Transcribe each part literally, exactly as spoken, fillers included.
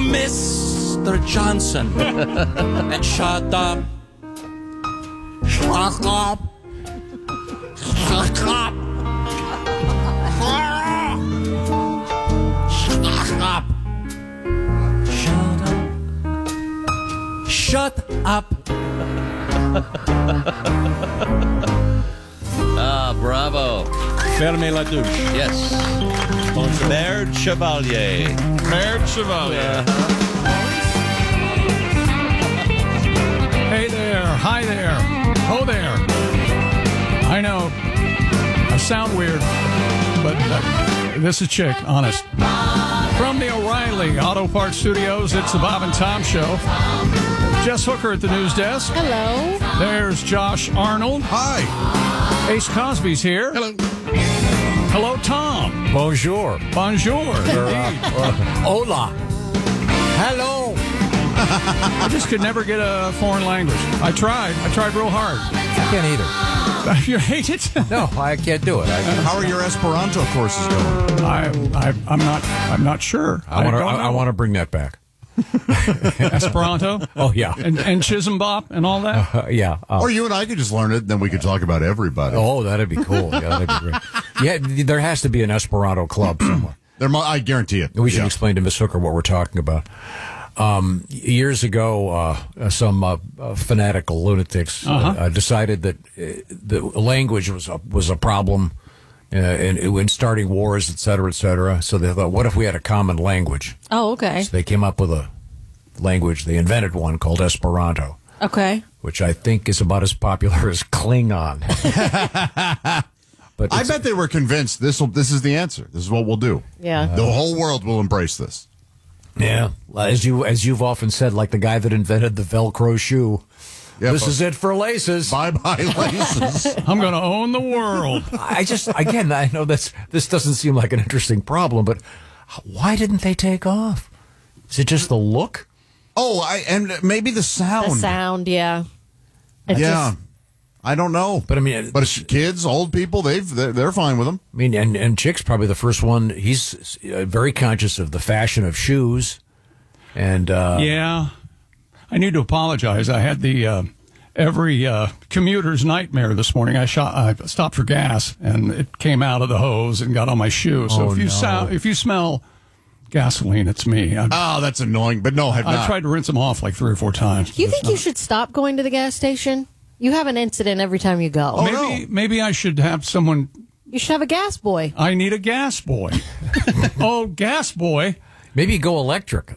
Mister Johnson. And shut up. Shut up. Shut up. Shut up. Shut up. Shut up. Ah, bravo. Fermez la douche. Yes. Baird Chevalier. Baird Chevalier. Hey there. Hi there. Ho there. I know. I sound weird, but uh, this is Chick, honest. From the O'Reilly Auto Parts Studios, it's the Bob and Tom Show. Jess Hooker at the news desk. Hello. There's Josh Arnold. Hi. Ace Cosby's here. Hello. Hello, Tom. Bonjour. Bonjour. Uh, uh, hola. Hello. I just could never get a foreign language. I tried. I tried real hard. I can't either. You hate it? No, I can't do it. I, How are your Esperanto courses going? I, I, I'm not. I'm not sure. I want to. don't I, I know. want to bring that back. Esperanto. Oh yeah, and, and Chisholm Bop and all that. uh, yeah. Uh, Or you and I could just learn it, then we could talk about everybody. oh, that'd be cool. Yeah, that'd be great. Yeah, there has to be an Esperanto club somewhere. There, mu- I guarantee it. We should Yeah. explain to Miss Hooker what we're talking about. Um, years ago, uh, some uh, uh, fanatical lunatics uh, Uh-huh. uh, decided that uh, the language was a, was a problem uh, in, in starting wars, et cetera, et cetera. So they thought, what if we had a common language? Oh, okay. So they came up with a language. They invented one called Esperanto, Okay. which I think is about as popular as Klingon. But I it's- bet they were convinced this will. This is the answer. This is what we'll do. Yeah. The whole world will embrace this. Yeah, as you as you've often said, like the guy that invented the Velcro shoe. Yeah, this but- is it for laces. Bye bye laces. I'm going to own the world. I just again, I know that's this doesn't seem like an interesting problem, but why didn't they take off? Is it just the look? Oh, I and maybe the sound. The sound, yeah. It Yeah, just- I don't know. But I mean, But it's kids, old people, they've they're, they're fine with them. I mean, and and Chick's probably the first one. He's uh, very conscious of the fashion of shoes, and uh, Yeah. I need to apologize. I had the uh, every uh, commuter's nightmare this morning. I shot. I stopped for gas, and it came out of the hose and got on my shoe. So Oh, if you no. sound, if you smell gasoline, it's me. I, Oh, that's annoying. But no, I've I not. tried to rinse them off like three or four times. You It's think not- you should stop going to the gas station? You have an incident every time you go. Oh, Maybe no. maybe I should have someone. You should have a gas boy. I need a gas boy. Oh, gas boy. maybe go electric.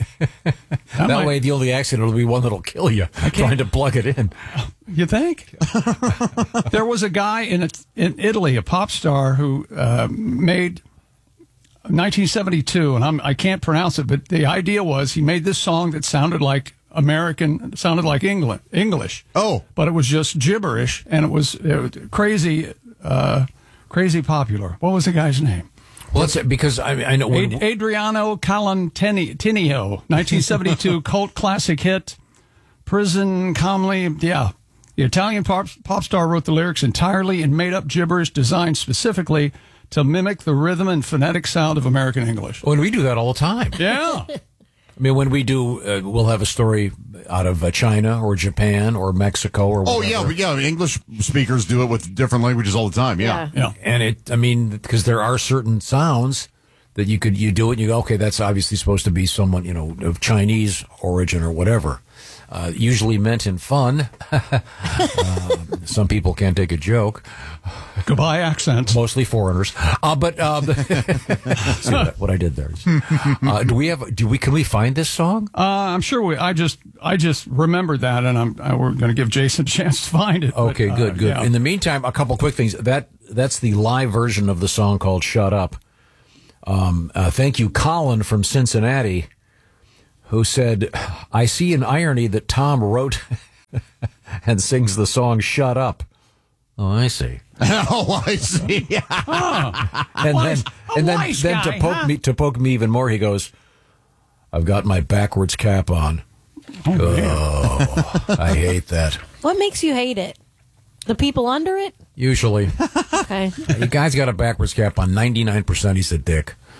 that might- way, the only accident will be one that'll kill you trying to plug it in. You think? There was a guy in in Italy, a pop star, who uh, made nineteen seventy-two, and I'm, I can't pronounce it, but the idea was he made this song that sounded like American, sounded like England, English. Oh. But it was just gibberish, and it was, it was crazy, uh, crazy popular. What was the guy's name? Well, that's because I, I know when, Ad- Adriano Calantinio, nineteen seventy-two cult classic hit, Prison Calmly. Yeah. The Italian pop, pop star wrote the lyrics entirely in made up gibberish designed specifically to mimic the rhythm and phonetic sound of American English. when we do that all the time. Yeah. I mean, when we do, uh, we'll have a story out of uh, China or Japan or Mexico or Oh whatever. yeah, yeah. English speakers do it with different languages all the time. Yeah. Yeah. And it, I mean, because there are certain sounds that you could, you do it and you go, okay, that's obviously supposed to be someone, you know, of Chinese origin or whatever. Uh, usually meant in fun. uh, some people can't take a joke. Goodbye, accents. Mostly foreigners. Uh, but, uh, see what, what I did there. Uh, do we have, do we, can we find this song? Uh, I'm sure we, I just, I just remembered that, and I'm, I, we're going to give Jason a chance to find it. Okay, but, uh, good, good. yeah. In the meantime, a couple quick things. That that's the live version of the song called "Shut Up." Um, uh, thank you, Colin from Cincinnati, who said, "I see an irony that Tom wrote and sings the song "Shut Up." Oh, I see. Oh, I see. And wise- then, a and then, wise then guy, to poke huh? me to poke me even more, he goes, "I've got my backwards cap on." Oh, man. Oh, I hate that. What makes you hate it? The people under it? Usually. Okay. The guy's got a backwards cap on. ninety-nine percent he's a dick.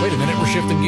Wait a minute, we're shifting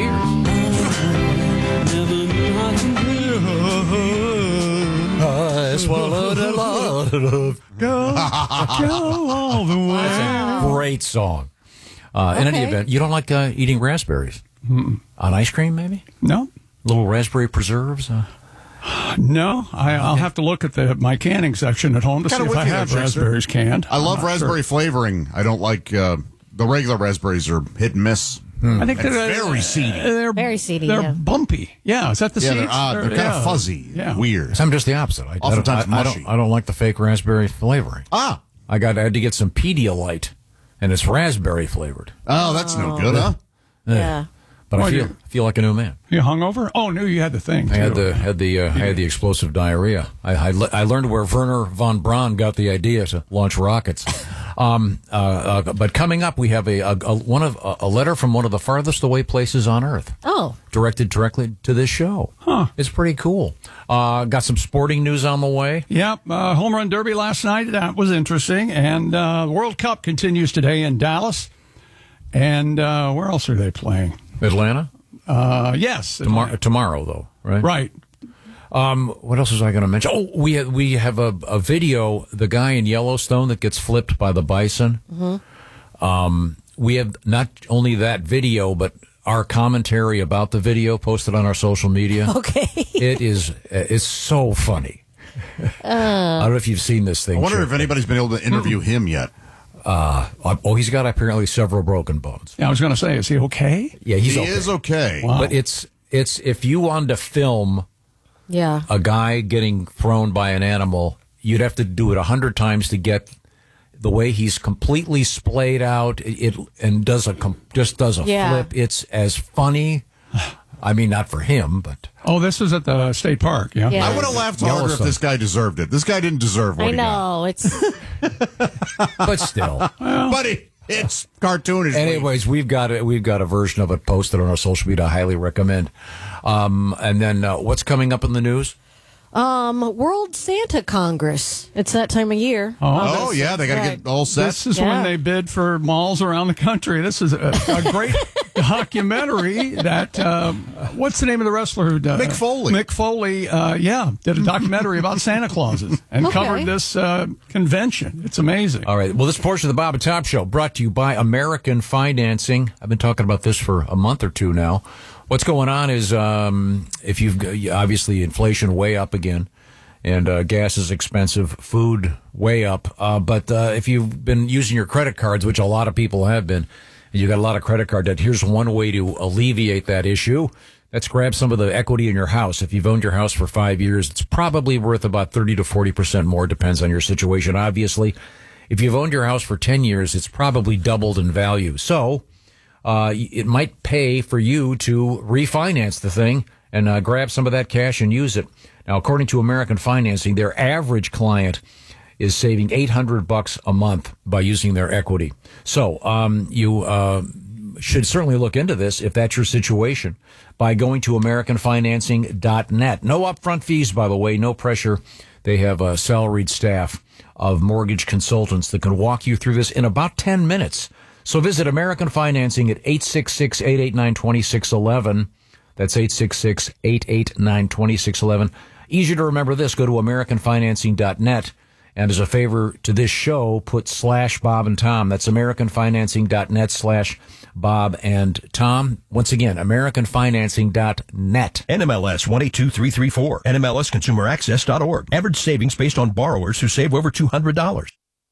gears. I swallowed a lot of Go, go all the way. That's a great song. Uh, In any Okay. event, you don't like uh, eating raspberries? Mm-mm. On ice cream, maybe? No. Little raspberry preserves? Uh, No, I, I'll have to look at the my canning section at home to Kinda see if with I you there, have Trickster. raspberries canned. I love I'm not raspberry sure. flavoring. I don't like uh, the regular raspberries are hit and miss. I think And they're uh, very seedy. They're Very seedy, They're yeah. bumpy. Yeah, is that the Yeah, seeds? they're odd. They're kind yeah. of fuzzy, Yeah. weird. I'm just the opposite. I, I, don't, Oftentimes I, I mushy. don't. I don't like the fake raspberry flavoring. Ah, I got. I had to get some Pedialyte, and it's raspberry flavored. oh, that's no good, huh? Yeah. But Why I feel do you- feel like a new man. You hungover? Oh, no, you had the thing. I had too. the had the uh, I had the explosive diarrhea. I I, le- I learned where Werner von Braun got the idea to launch rockets. Um, uh, uh, but coming up, we have a, a, a one of a letter from one of the farthest away places on Earth, Oh, directed directly to this show. Huh. It's pretty cool. Uh, got some sporting news on the way. Yep, uh, home run derby last night. That was interesting. And uh, World Cup continues today in Dallas. And uh, where else are they playing? Atlanta Uh, yes. tomorrow. Tomorrow, though, right? Right. Um, what else was I going to mention? Oh, we have, we have a, a video. The guy in Yellowstone that gets flipped by the bison. Um, we have not only that video, but our commentary about the video posted on our social media. okay. It is it's so funny. I don't know if you've seen this thing. I wonder Chip. if anybody's been able to interview him yet. Uh, oh, he's got apparently several broken bones. Yeah, I was going to say, is he okay? Yeah, he's he okay. is okay. Wow. But it's it's if you wanted to film Yeah. a guy getting thrown by an animal, you'd have to do it a hundred times to get the way he's completely splayed out. It and does a com- just does a Yeah. flip. It's as funny. I mean, not for him, but Oh, this is at the state park, yeah? Yeah. I would have laughed harder if Yellowstone. this guy deserved it. This guy didn't deserve what I he know. It's but still. got. But it, it's cartoonish. Anyways, we've got a, we've got a version of it posted on our social media. I highly recommend. Um, and then uh, what's coming up in the news? um World Santa Congress. It's that time of year. Oh, yeah, they got to Right. get all set. This is Yeah. when they bid for malls around the country. This is a, a great documentary that, um, what's the name of the wrestler who does Mick Foley. Mick Foley, uh, yeah, did a documentary about Santa Clauses and Okay. covered this uh, convention. It's amazing. All right. Well, this portion of the Bob and Tom Show brought to you by American Financing. I've been talking about this for a month or two now. What's going on is um, if you've obviously inflation way up again, and uh, gas is expensive, food way up. Uh, but uh, if you've been using your credit cards, which a lot of people have been, and you've got a lot of credit card debt, here's one way to alleviate that issue. Let's grab some of the equity in your house. If you've owned your house for five years, it's probably worth about thirty to forty percent more. Depends on your situation, obviously. If you've owned your house for ten years, it's probably doubled in value. So uh, it might pay for you to refinance the thing and uh, grab some of that cash and use it. Now, according to American Financing, their average client is saving eight hundred bucks a month by using their equity. So um, you uh, should certainly look into this if that's your situation by going to American Financing dot net. No upfront fees, by the way, no pressure. They have a salaried staff of mortgage consultants that can walk you through this in about ten minutes. So visit American Financing at eight six six, eight eight nine, two six one one. That's eight six six, eight eight nine, two six one one. Easier to remember this. Go to American Financing dot net. And as a favor to this show, put slash Bob and Tom. That's American Financing dot net slash Bob and Tom. Once again, American Financing dot net. N M L S one eight two three three four. N M L S consumer access dot org. Average savings based on borrowers who save over two hundred dollars.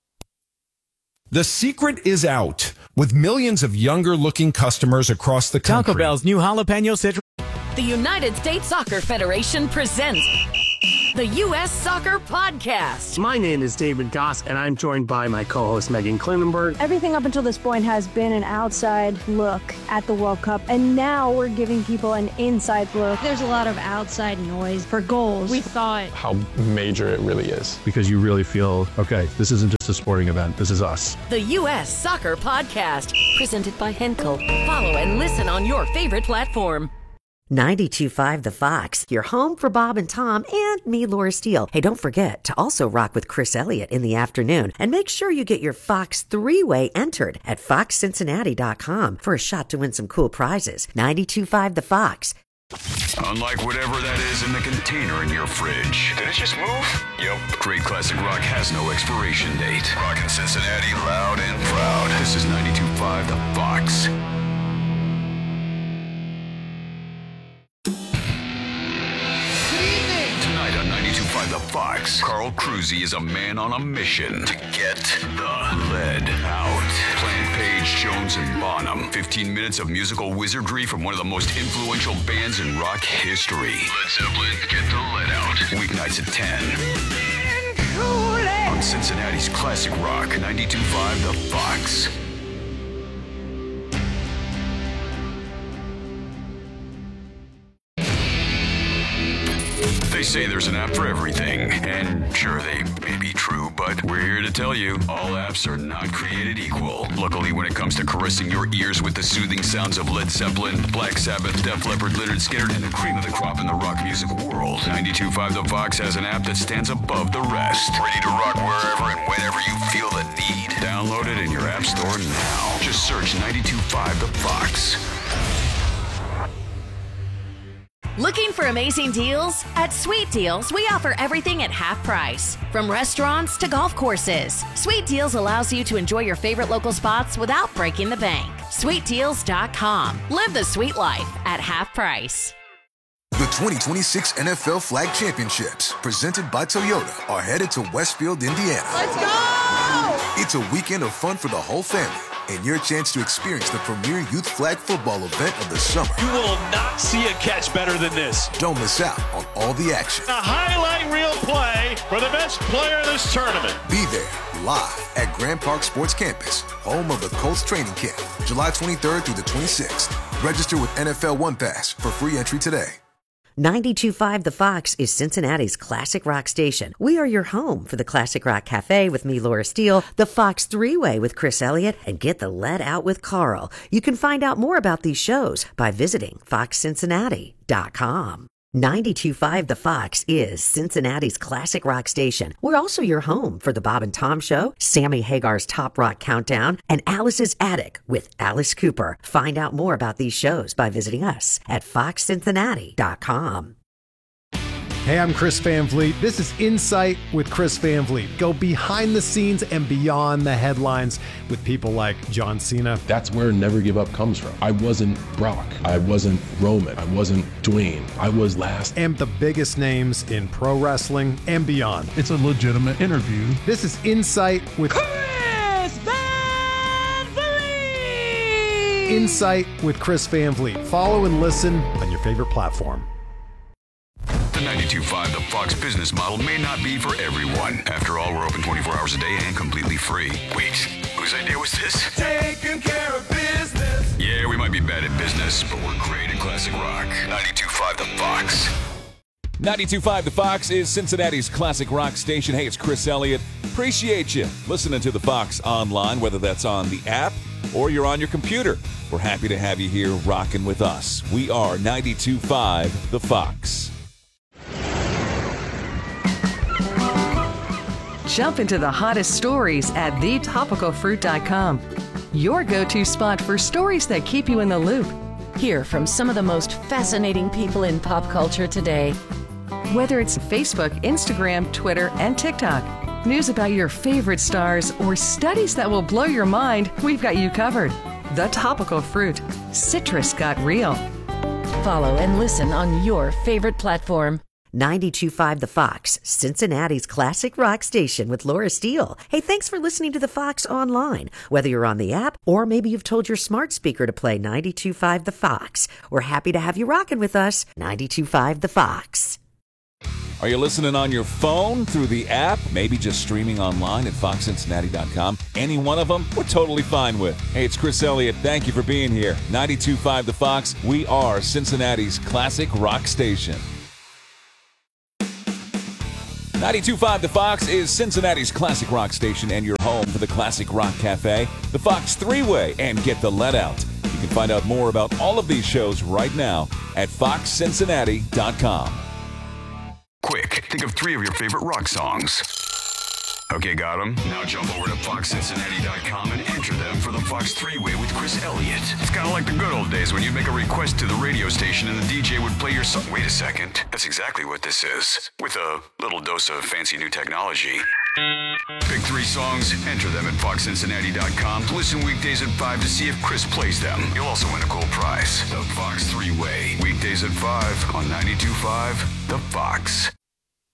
The secret is out. With millions of younger-looking customers across the country. Taco Bell's new jalapeno citrus. The United States Soccer Federation presents the U S Soccer Podcast. My name is David Goss, and I'm joined by my co-host Megan Klinenberg. Everything up until this point has been an outside look at the World Cup, and now we're giving people an inside look. There's a lot of outside noise for goals. We thought how major it really is. Because you really feel, okay, this isn't just a sporting event, this is us. The U S Soccer Podcast, presented by Henkel. Follow and listen on your favorite platform. ninety-two point five The Fox, your home for Bob and Tom and me, Laura Steele. Hey, don't forget to also rock with Chris Elliott in the afternoon. And make sure you get your Fox three-way entered at fox cincinnati dot com for a shot to win some cool prizes. ninety-two point five The Fox. Unlike whatever that is in the container in your fridge. Did it just move? Yep. Great classic rock has no expiration date. Rockin' Cincinnati loud and proud. This is ninety-two point five The Fox. Tonight on ninety-two point five The Fox, Carl Cruzy is a man on a mission to get the lead out. Plant Page, Jones, and Bonham. fifteen minutes of musical wizardry from one of the most influential bands in rock history. Led Zeppelin, Get the Lead Out. Weeknights at ten. On Cincinnati's classic rock, ninety-two point five The Fox. They say there's an app for everything, and sure, they may be true, but we're here to tell you, all apps are not created equal. Luckily, when it comes to caressing your ears with the soothing sounds of Led Zeppelin, Black Sabbath, Def Leppard, Lynyrd Skynyrd, and the cream of the crop in the rock music world, ninety-two point five The Fox has an app that stands above the rest. Ready to rock wherever and whenever you feel the need. Download it in your app store now. Just search ninety-two point five The Fox. Looking for amazing deals? At Sweet Deals, we offer everything at half price. From restaurants to golf courses, Sweet Deals allows you to enjoy your favorite local spots without breaking the bank. sweet deals dot com. Live the sweet life at half price. The twenty twenty-six N F L Flag Championships, presented by Toyota, are headed to Westfield, Indiana. Let's go! It's a weekend of fun for the whole family, and your chance to experience the premier youth flag football event of the summer. You will not see a catch better than this. Don't miss out on all the action. A highlight reel play for the best player of this tournament. Be there live at Grand Park Sports Campus, home of the Colts training camp, July twenty-third through the twenty-sixth. Register with N F L One Pass for free entry today. ninety-two point five The Fox is Cincinnati's classic rock station. We are your home for the Classic Rock Cafe with me, Laura Steele, the Fox Three-Way with Chris Elliott, and Get the Lead Out with Carl. You can find out more about these shows by visiting fox cincinnati dot com. ninety-two point five The Fox is Cincinnati's classic rock station. We're also your home for the Bob and Tom Show, Sammy Hagar's Top Rock Countdown, and Alice's Attic with Alice Cooper. Find out more about these shows by visiting us at fox cincinnati dot com. Hey, I'm Chris Van Vliet. This is Insight with Chris Van Vliet. Go behind the scenes and beyond the headlines with people like John Cena. That's where Never Give Up comes from. I wasn't Brock. I wasn't Roman. I wasn't Dwayne. I was last. And the biggest names in pro wrestling and beyond. It's a legitimate interview. This is Insight with Chris Van Vliet! Insight with Chris Van Vliet. Follow and listen on your favorite platform. The ninety-two point five The Fox business model may not be for everyone. After all, we're open twenty-four hours a day and completely free. Wait, whose idea was this? Taking care of business. Yeah, we might be bad at business, but we're great at classic rock. ninety-two point five The Fox. ninety-two point five The Fox is Cincinnati's classic rock station. Hey, it's Chris Elliott. Appreciate you listening to The Fox online, whether that's on the app or you're on your computer. We're happy to have you here rocking with us. We are ninety-two point five The Fox. Jump into the hottest stories at the topical fruit dot com. Your go-to spot for stories that keep you in the loop. Hear from some of the most fascinating people in pop culture today. Whether it's Facebook, Instagram, Twitter, and TikTok, news about your favorite stars, or studies that will blow your mind, we've got you covered. The Topical Fruit. Citrus got real. Follow and listen on your favorite platform. ninety-two point five The Fox, Cincinnati's classic rock station with Laura Steele. Hey, thanks for listening to The Fox online. Whether you're on the app or maybe you've told your smart speaker to play ninety-two point five The Fox. We're happy to have you rocking with us. ninety-two point five The Fox. Are you listening on your phone, through the app, maybe just streaming online at fox cincinnati dot com? Any one of them, we're totally fine with. Hey, it's Chris Elliott. Thank you for being here. ninety-two point five The Fox. We are Cincinnati's classic rock station. ninety-two point five The Fox is Cincinnati's classic rock station and your home for the Classic Rock Cafe, the Fox Three-Way, and Get the Lead Out. You can find out more about all of these shows right now at fox cincinnati dot com. Quick, think of three of your favorite rock songs. Okay, got them? Now jump over to fox cincinnati dot com and enter them for the Fox three-way with Chris Elliott. It's kind of like the good old days when you'd make a request to the radio station and the D J would play your song. Wait a second. That's exactly what this is, with a little dose of fancy new technology. Pick three songs, enter them at fox cincinnati dot com. Listen weekdays at five to see if Chris plays them. You'll also win a cool prize. The Fox three-way. Weekdays at five on ninety-two point five The Fox.